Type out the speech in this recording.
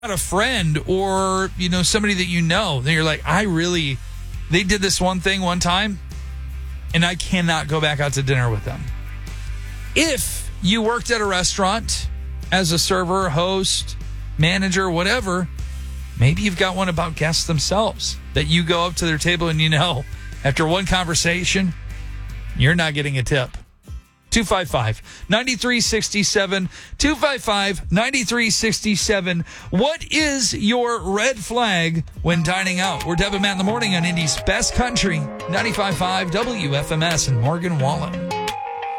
a friend or, somebody that then you're like, they did this one thing one time and I cannot go back out to dinner with them. If you worked at a restaurant as a server, host, manager, whatever, maybe you've got one about guests themselves that you go up to their table and after one conversation, you're not getting a tip. 255-9367. 255-9367. What is your red flag when dining out? We're Deb and Matt in the morning on Indy's Best Country, 95.5 WFMS and Morgan Wallen.